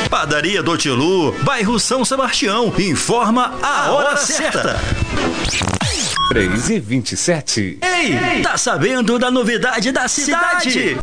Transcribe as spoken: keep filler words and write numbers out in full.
Padaria do Tilu, bairro São Sebastião, informa a hora certa. três e vinte e sete. Ei, tá sabendo da novidade da cidade?